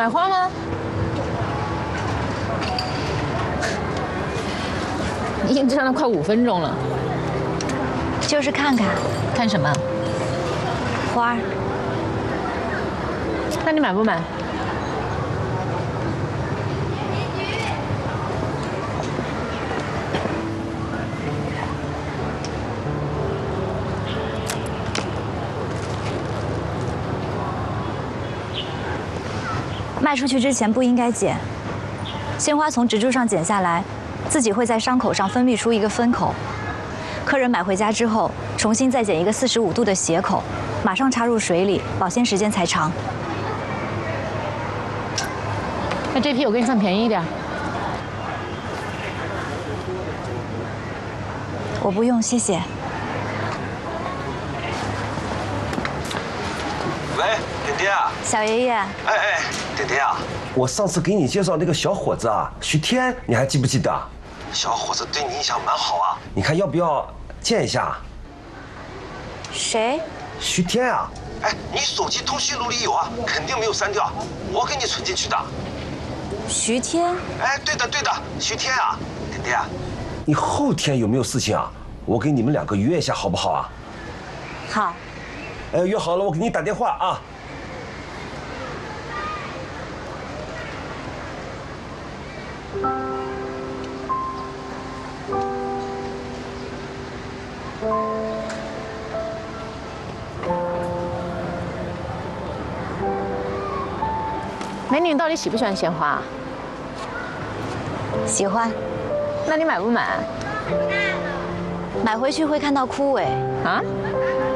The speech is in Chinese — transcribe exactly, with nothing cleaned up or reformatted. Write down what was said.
买花吗？已经站了快五分钟了。 就是看看。 看什么？ 花儿。 那你买不买？ 卖出去之前不应该剪，鲜花从植株上剪下来，自己会在伤口上分泌出一个分口。客人买回家之后，重新再剪一个四十五度的斜口，马上插入水里，保鲜时间才长。 那这批我给你算便宜一点。 我不用，谢谢。 喂，点点啊。 小爷爷。哎哎。 点点啊，我上次给你介绍那个小伙子啊，徐天，你还记不记得？小伙子对你印象蛮好啊，你看要不要见一下？ 谁？ 徐天啊，哎，你手机通讯录里有啊，肯定没有删掉，我给你存进去的。 徐天？ 哎，对的对的，徐天啊，点点，你后天有没有事情啊？我给你们两个约一下好不好啊？ 好。 哎，约好了，我给你打电话啊。 美女，你到底喜不喜欢鲜花？ 喜欢。 那你买不买？ 买回去会看到枯萎。 啊？